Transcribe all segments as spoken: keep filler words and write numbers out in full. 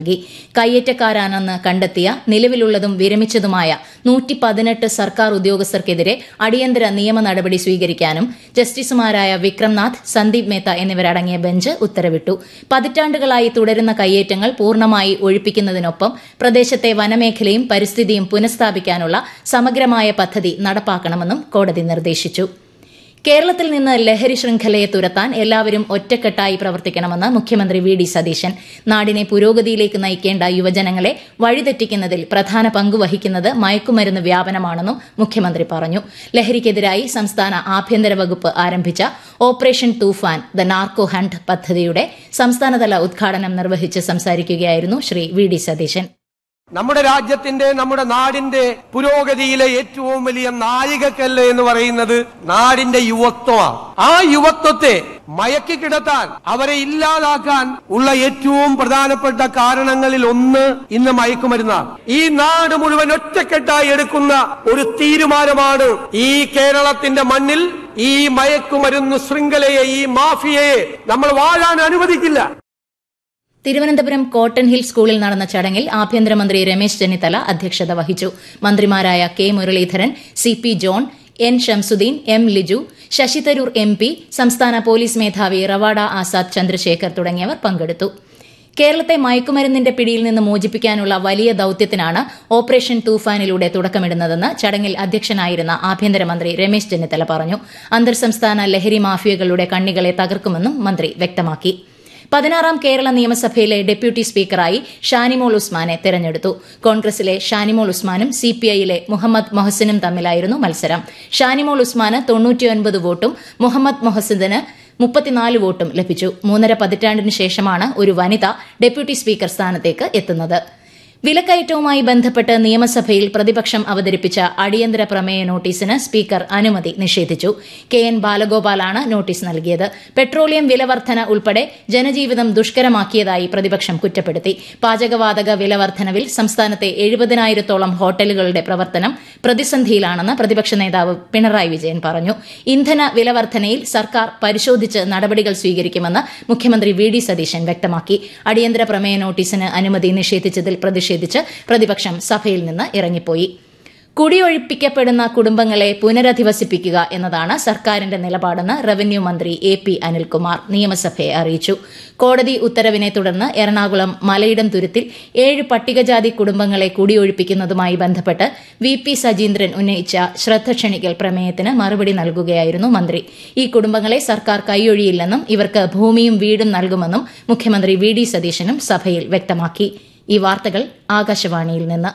കയ്യേറ്റക്കാരാണെന്ന് കണ്ടെത്തിയ നിലവിലുള്ളതും വിരമിച്ചതുമായ നൂറ്റി പതിനെട്ട് സർക്കാർ ഉദ്യോഗസ്ഥർക്കെതിരെ അടിയന്തര നിയമ നടപടി സ്വീകരിക്കാനും ജസ്റ്റിസുമാരായ വിക്രംനാഥ്, സന്ദീപ് മേത്ത എന്നിവരടങ്ങിയ ബെഞ്ച് ഉത്തരവിട്ടു. പതിറ്റാണ്ടുകളായി തുടരുന്ന കയ്യേറ്റങ്ങൾ പൂർണ്ണമായി ഒഴിപ്പിക്കുന്നതിനൊപ്പം പ്രദേശത്തെ വനമേഖലയും പരിസ്ഥിതിയും പുനഃസ്ഥാപിക്കാനുള്ള സമഗ്രമായ പദ്ധതി നടപ്പാക്കണമെന്നും കോടതി നിർദ്ദേശിച്ചു. കേരളത്തിൽ നിന്ന് ലഹരി ശൃംഖലയെ തുരത്താൻ എല്ലാവരും ഒറ്റക്കെട്ടായി പ്രവർത്തിക്കണമെന്ന് മുഖ്യമന്ത്രി വി ഡി സതീശൻ. നാടിനെ പുരോഗതിയിലേക്ക് നയിക്കേണ്ട യുവജനങ്ങളെ വഴിതെറ്റിക്കുന്നതിൽ പ്രധാന പങ്കുവഹിക്കുന്നത് മയക്കുമരുന്ന് വ്യാപനമാണെന്നും മുഖ്യമന്ത്രി പറഞ്ഞു. ലഹരിക്കെതിരായി സംസ്ഥാന ആഭ്യന്തര വകുപ്പ് ആരംഭിച്ച operation Toofan the narco hunt പദ്ധതിയുടെ സംസ്ഥാനതല ഉദ്ഘാടനം നിർവഹിച്ച് സംസാരിക്കുകയായിരുന്നു ശ്രീ വി ഡി സതീശൻ. നമ്മുടെ രാജ്യത്തിന്റെ, നമ്മുടെ നാടിന്റെ പുരോഗതിയിലെ ഏറ്റവും വലിയ നാഴികക്കല്ല് എന്ന് പറയുന്നത് നാടിന്റെ യുവത്വമാണ്. ആ യുവത്വത്തെ മയക്കി കിടത്താൻ, അവരെ ഇല്ലാതാക്കാൻ ഉള്ള ഏറ്റവും പ്രധാനപ്പെട്ട കാരണങ്ങളിൽ ഒന്ന് ഇന്ന് മയക്കുമരുന്നാണ്. ഈ നാട് മുഴുവൻ ഒറ്റക്കെട്ടായി എടുക്കുന്ന ഒരു തീരുമാനമാണ് ഈ കേരളത്തിന്റെ മണ്ണിൽ ഈ മയക്കുമരുന്ന് ശൃംഖലയെ, ഈ മാഫിയയെ നമ്മൾ വാഴാൻ അനുവദിക്കില്ല. തിരുവനന്തപുരം കോട്ടൺ ഹിൽ സ്കൂളിൽ നടന്ന ചടങ്ങിൽ ആഭ്യന്തരമന്ത്രി രമേശ് ചെന്നിത്തല അധ്യക്ഷത വഹിച്ചു. മന്ത്രിമാരായ K Muraleedharan, C P John, N Shamsuddin, M Liju, Sasi Tharoor M P, സംസ്ഥാന പോലീസ് മേധാവി റവാഡ ആസാദ് ചന്ദ്രശേഖർ തുടങ്ങിയവർ പങ്കെടുത്തു. കേരളത്തെ മയക്കുമരുന്നിന്റെ പിടിയിൽ നിന്ന് മോചിപ്പിക്കാനുള്ള വലിയ ദൌത്യത്തിനാണ് ഓപ്പറേഷൻ തൂഫാനിലൂടെ തുടക്കമിടുന്നതെന്ന് ചടങ്ങിൽ അധ്യക്ഷനായിരുന്ന ആഭ്യന്തരമന്ത്രി രമേശ് ചെന്നിത്തല പറഞ്ഞു. അന്തർ സംസ്ഥാന ലഹരി മാഫിയകളുടെ കണ്ണികളെ തകർക്കുമെന്നും മന്ത്രി വ്യക്തമാക്കി. പതിനാറാം കേരള നിയമസഭയിലെ ഡെപ്യൂട്ടി സ്പീക്കറായി ഷാനിമോൾ ഉസ്മാനെ തെരഞ്ഞെടുത്തു. കോൺഗ്രസിലെ ഷാനിമോൾ ഉസ്മാനും സിപിഐയിലെ മുഹമ്മദ് മൊഹസിനും തമ്മിലായിരുന്നു മത്സരം. ഷാനിമോൾ ഉസ്മാന് തൊണ്ണൂറ്റിയൊൻപത് വോട്ടും മുഹമ്മദ് മൊഹസിന് മുപ്പത്തിനാല് വോട്ടും ലഭിച്ചു. മൂന്നര പതിറ്റാണ്ടിനു ശേഷമാണ് ഒരു വനിത ഡെപ്യൂട്ടി സ്പീക്കർ സ്ഥാനത്തേക്ക് എത്തുന്നത്. വിലക്കയറ്റവുമായി ബന്ധപ്പെട്ട് നിയമസഭയിൽ പ്രതിപക്ഷം അവതരിപ്പിച്ച അടിയന്തര പ്രമേയ നോട്ടീസിന് സ്പീക്കർ അനുമതി നിഷേധിച്ചു. കെ എൻ ബാലഗോപാലാണ് നോട്ടീസ് നൽകിയത്. പെട്രോളിയം വിലവർധന ഉൾപ്പെടെ ജനജീവിതം ദുഷ്കരമാക്കിയതായി പ്രതിപക്ഷം കുറ്റപ്പെടുത്തി. പാചകവാതക വിലവർധനവിൽ സംസ്ഥാനത്തെ എഴുപതിനായിരത്തോളം ഹോട്ടലുകളുടെ പ്രവർത്തനം പ്രതിസന്ധിയിലാണെന്ന് പ്രതിപക്ഷ നേതാവ് പിണറായി വിജയൻ പറഞ്ഞു. ഇന്ധന വിലവർധനയിൽ സർക്കാർ പരിശോധിച്ച് നടപടികൾ സ്വീകരിക്കുമെന്ന് മുഖ്യമന്ത്രി വി ഡി സതീശൻ വ്യക്തമാക്കി. അടിയന്തര പ്രമേയ നോട്ടീസിന് അനുമതി നിഷേധിച്ചതിൽ പ്രതിഷേധിച്ച് പ്രതിപക്ഷം സഭയിൽ നിന്ന് ഇറങ്ങിപ്പോയി. കുടിയൊഴിപ്പിക്കപ്പെടുന്ന കുടുംബങ്ങളെ പുനരധിവസിപ്പിക്കുക എന്നതാണ് സർക്കാരിന്റെ നിലപാടെന്ന് റവന്യൂ മന്ത്രി എ പി അനിൽകുമാർ നിയമസഭയെ അറിയിച്ചു. കോടതി ഉത്തരവിനെ തുടർന്ന് എറണാകുളം മലയിടം തുരുത്തിൽ ഏഴ് പട്ടികജാതി കുടുംബങ്ങളെ കുടിയൊഴിപ്പിക്കുന്നതുമായി ബന്ധപ്പെട്ട് വി പി സജീന്ദ്രൻ ഉന്നയിച്ച ശ്രദ്ധ ക്ഷണിക്കൽ പ്രമേയത്തിന് മറുപടി നൽകുകയായിരുന്നു മന്ത്രി. ഈ കുടുംബങ്ങളെ സർക്കാർ കൈയൊഴിയില്ലെന്നും ഇവർക്ക് ഭൂമിയും വീടും നൽകുമെന്നും മുഖ്യമന്ത്രി വി ഡി സതീശനും സഭയിൽ വ്യക്തമാക്കി. ഈ വാർത്തകൾ ആകാശവാണിയിൽ നിന്ന്.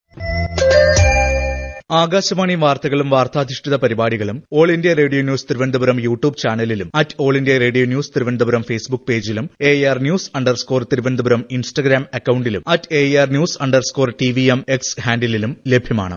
ആകാശവാണി വാർത്തകളും വാർത്താധിഷ്ഠിത പരിപാടികളും all India radio news Thiruvananthapuram YouTube ചാനലിലും at all India radio news Thiruvananthapuram Facebook പേജിലും A R news underscore Thiruvananthapuram Instagram അക്കൌണ്ടിലും at A R news underscore T V M X ഹാൻഡിലും ലഭ്യമാണ്.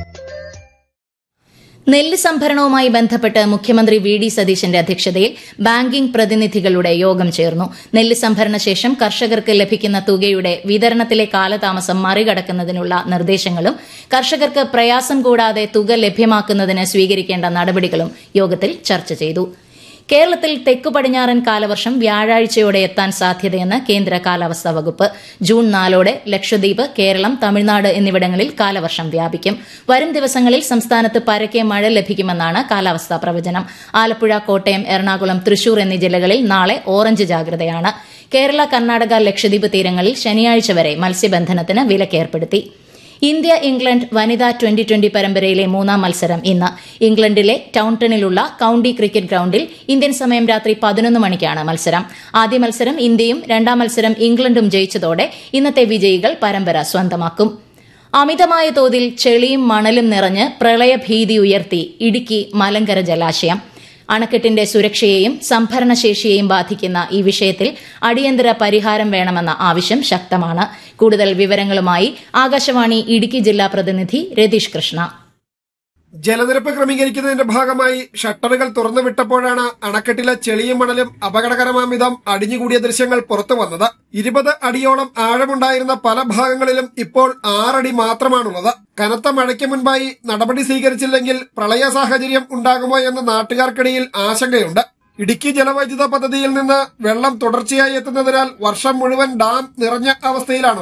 നെല്ല് സംഭരണവുമായി ബന്ധപ്പെട്ട് മുഖ്യമന്ത്രി വി ഡി സതീശന്റെ അധ്യക്ഷതയിൽ ബാങ്കിംഗ് പ്രതിനിധികളുടെ യോഗം ചേർന്നു. നെല്ല് സംഭരണ ശേഷം കർഷകർക്ക് ലഭിക്കുന്ന തുകയുടെ വിതരണത്തിലെ കാലതാമസം മറികടക്കുന്നതിനുള്ള നിർദ്ദേശങ്ങളും കർഷകർക്ക് പ്രയാസം കൂടാതെ തുക ലഭ്യമാക്കുന്നതിന് സ്വീകരിക്കേണ്ട നടപടികളും യോഗത്തിൽ ചർച്ച ചെയ്തു. കേരളത്തിൽ തെക്കു പടിഞ്ഞാറൻ കാലവർഷം വ്യാഴാഴ്ചയോടെ എത്താൻ സാധ്യതയെന്ന് കേന്ദ്ര കാലാവസ്ഥാ വകുപ്പ്. ജൂൺ നാലോടെ ലക്ഷദ്വീപ്, കേരളം, തമിഴ്നാട് എന്നിവിടങ്ങളിൽ കാലവർഷം വ്യാപിക്കും. വരും ദിവസങ്ങളിൽ സംസ്ഥാനത്ത് പരക്കെ മഴ ലഭിക്കുമെന്നാണ് കാലാവസ്ഥാ പ്രവചനം. ആലപ്പുഴ, കോട്ടയം, എറണാകുളം, തൃശൂർ എന്നീ ജില്ലകളിൽ നാളെ ഓറഞ്ച് ജാഗ്രതയാണ്. കേരള, കർണാടക, ലക്ഷദ്വീപ് തീരങ്ങളിൽ ശനിയാഴ്ച വരെ മത്സ്യബന്ധനത്തിന് വിലക്കേർപ്പെടുത്തി. ഇന്ത്യ ഇംഗ്ലണ്ട് വനിതാ ട്വന്റി ട്വന്റി പരമ്പരയിലെ മൂന്നാം മത്സരം ഇന്ന്. ഇംഗ്ലണ്ടിലെ ടൌൺടണിലുള്ള കൌണ്ടി ക്രിക്കറ്റ് ഗ്രൌണ്ടിൽ ഇന്ത്യൻ സമയം രാത്രി പതിനൊന്ന് മണിക്കാണ് മത്സരം. ആദ്യ മത്സരം ഇന്ത്യയും രണ്ടാം മത്സരം ഇംഗ്ലണ്ടും ജയിച്ചതോടെ ഇന്നത്തെ വിജയികൾ പരമ്പര സ്വന്തമാക്കും. അമിതമായ തോതിൽ ചെളിയും മണലും നിറഞ്ഞ് പ്രളയഭീതി ഉയർത്തി ഇടുക്കി മലങ്കര ജലാശയം. അണക്കെട്ടിന്റെ സുരക്ഷയെയും സംഭരണശേഷിയെയും ബാധിക്കുന്ന ഈ വിഷയത്തിൽ അടിയന്തര പരിഹാരം വേണമെന്ന ആവശ്യം ശക്തമാണ്. കൂടുതൽ വിവരങ്ങളുമായി ആകാശവാണി ഇടുക്കി ജില്ലാ പ്രതിനിധി രതീഷ് കൃഷ്ണ. ജലനിരപ്പ് ക്രമീകരിക്കുന്നതിന്റെ ഭാഗമായി ഷട്ടറുകൾ തുറന്നുവിട്ടപ്പോഴാണ് അണക്കെട്ടിലെ ചെളിയും മണലും അപകടകരമാം വിധം അടിഞ്ഞുകൂടിയ ദൃശ്യങ്ങൾ പുറത്തുവന്നത്. ഇരുപത് അടിയോളം ആഴമുണ്ടായിരുന്ന പല ഭാഗങ്ങളിലും ഇപ്പോൾ ആറടി മാത്രമാണുള്ളത്. കനത്ത മഴയ്ക്ക് മുൻപായി നടപടി സ്വീകരിച്ചില്ലെങ്കിൽ പ്രളയ സാഹചര്യം ഉണ്ടാകുമോ എന്ന നാട്ടുകാർക്കിടയിൽ ആശങ്കയുണ്ട്. ഇടുക്കി ജലവൈദ്യുത പദ്ധതിയിൽ നിന്ന് വെള്ളം തുടർച്ചയായി എത്തുന്നതിനാൽ വർഷം മുഴുവൻ ഡാം നിറഞ്ഞ അവസ്ഥയിലാണ്.